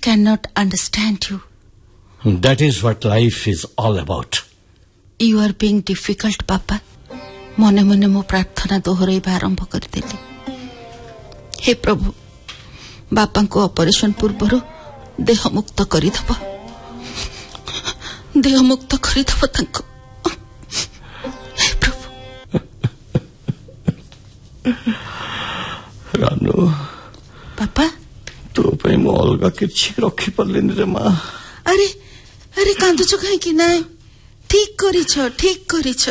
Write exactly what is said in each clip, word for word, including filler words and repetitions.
cannot understand you. That is what life is all about. You are being difficult, Papa. मने मने मो प्रार्थना दोहराइबा आरंभ करदेली। हे प्रभु, बापा को ऑपरेशन पूर्व देह मुक्त करिदब, देह मुक्त करिदब तांको। हे प्रभु। रानू, पापा तो पे मो अलगा किछि रखी परलिन रे मां। अरे अरे कांदुछ काहे कि नाय, ठीक करिछ ठीक करिछ।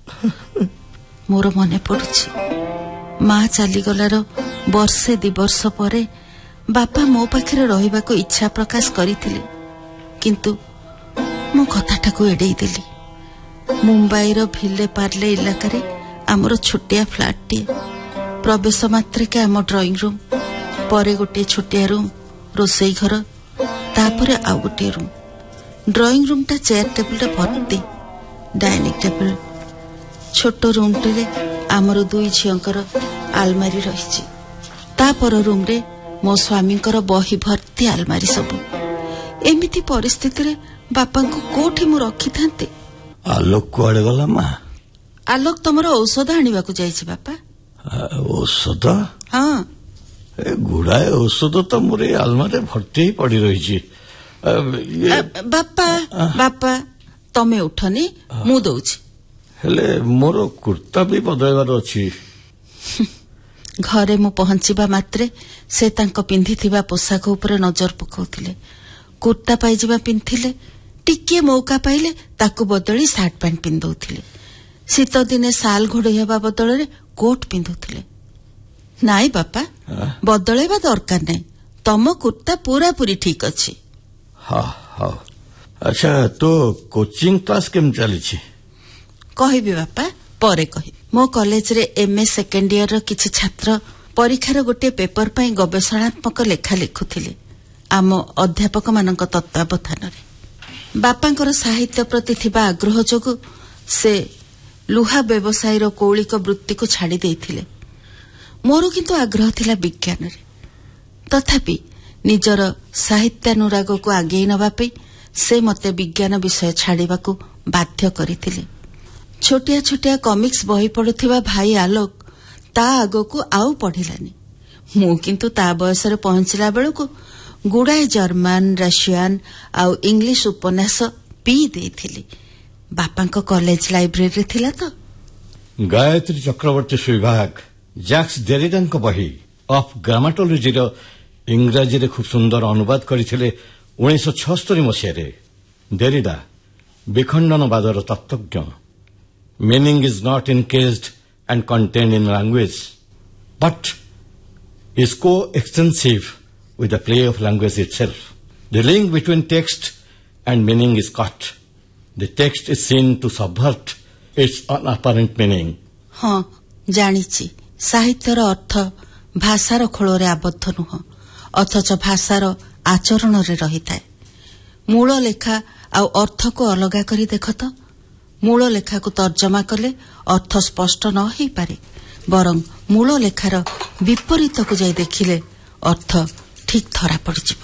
मोर मने पड़ुछि माँ चलीगलार वर्षे दि वर्ष परे बापा मो पाखरे रहिबाको इच्छा प्रकाश करिथिले, किंतु मो कथाटाको एडै देली। मुंबईर भिले पार्ले इलाकारे आमर छोटिया फ्लैटटी, प्रवेश मात्रके आम ड्राइंग रूम, परे गोटे छोटिया रूम, रोसई घर, तापरे आउ गोटे रूम। ड्राइंग रूमटा चेयर टेबुल भर्ती, डाइनिंग टेबुल, छोट रूम टे आमर दुई झींकर आलमारी रही। तापर रूम रे मो स्वामींकर बही भर्ती आलमारी सब। एमिति परिस्थिति रे बापा को कोठी मु रखी थांते। आलोक कुआडे गला मां? आलोक तमर औषध आनिबा को जाईछि बापा। औषध? हां, ए गुडाए औषध तो मोरे आलमारी भर्ती ही पड़ी रही छी। ये बापा बापा तमे उठनी, मु दउछि। हेले मोर कुर्ता भी बदलवार अछि। घरे मु पहुंचीबा मात्रे से तांको पिंधिथिबा पोशाक ऊपर नजर पकाउथिले। कुर्ता पाइजिबा पिंधिले, टिके मौका पाइले ताकू बदली सार्ट पैंट पिंधौथिले। शीत दिने साल घोड़े हेबा बदलरे कोट पिंधुथिले। नाई बापा, बदलेबा दरकार नै, तम कुर्ता पूरा पूरी ठीक अछि। हां हां। अच्छा, तो कोचिंग क्लास केम चली छी? कहबी बापा, परे कहि। मो कॉलेज रे एमए सेकेंड ईयर रो किछि छात्र परीक्षार गोटे पेपर पई गवेषणात्मक लेखा लिखुथिले आम अध्यापक मानक तत्वावधान रे। बापांकर साहित्य प्रति थिबा आग्रह जोगु से लुहा व्यवसाय रो कौलिक वृत्ति को छाड़ी देथिले। मोर किंतु आग्रह थिला विज्ञान रे। तथापि निजर साहित्यानुराग को आगे नबा पे से मते विज्ञान विषय छाड़ीबा को बाध्य करिथिले। छोटिया छोटिया कॉमिक्स बही पढ़ुथिबा भाई आलोक ता आगो को आउ पढ़िलानी। मु किंतु ता बयस रे पहुंचला बेलू को गुड़ाए जर्मन, रशियन आउ इंग्लिश उपन्यास पी देथिली। बापांको कॉलेज लाइब्रेरी थिला तो। गायत्री चक्रवर्ती विभाग जैक्स डेरिडा को बही ऑफ ग्रामाटोलॉजी रो इंग्रजी रे खूब सुंदर अनुवाद करिथिले उन्नीस सौ छिहत्तर मसिया रे। Derrida विखंडनवादर तत्वज्ञ। Meaning is not encased and contained in language, but is co-extensive with the play of language itself. The link between text and meaning is cut. The text is seen to subvert its apparent meaning. हाँ, जानिछि। साहित्यर अर्थ भाषार खोଳରେ आबद्ध नुह, अथच भाषार आचरण रे रहिताए। मूल लेखा आउ अर्थ को अलगा करी देख तो। मूल लेखा को तर्जमा कले अर्थ स्पष्ट न हो पारे, बरं मूल लेखार विपरीत को जाई देखिले अर्थ ठीक धरा पड़िजिबो।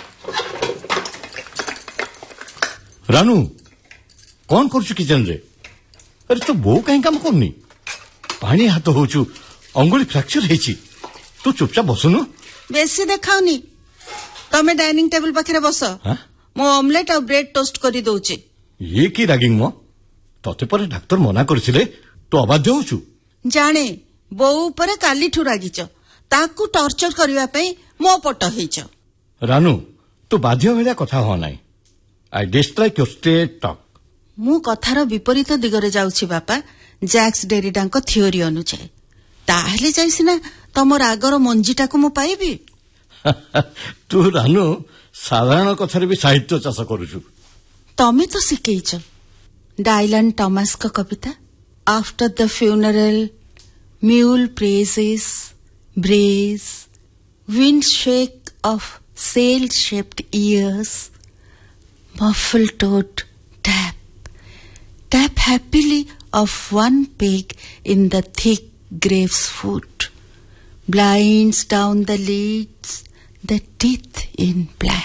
रानू, कौन करछु किचन रे? अरे तो बो कहीं काम करनी? पानी हाथ होचु, अंगुली फ्रैक्चर हेची। तू चुपचाप बसुनु। बेसी देखाउनी। तमे डाइनिंग टेबल पाखरे बस। मो ऑमलेट और ब्रेड टोस्ट करी दउची। ये की रागिंग मो? तते पर डाक्टर मना करथिले, तो अबाध्य होचु। जाने बो ऊपर काली ठु रागिच, ताकू टॉर्चर करिवा पई मो पट हेच। रानू, तू बाध्य भेला कथा हो नाही। I dislike your straight talk. मु कथार विपरीत दिगरे जाउछि बापा, जैक्स डेरिडांको थियोरी अनुसार। ताहले जाइसिना तमर आगर मंजीटा को मु पाइबी। तू रानू साधारण कथारे भी साहित्य चाष करूछु। तमे तो सिकेइछ। डायलन टॉमस का कविता, after the funeral mule praises ब्रेज wind shake of sail shaped ears, muffled toed tap, tap happily of one peg in the thick grave's foot, blinds down the lids, the teeth in black.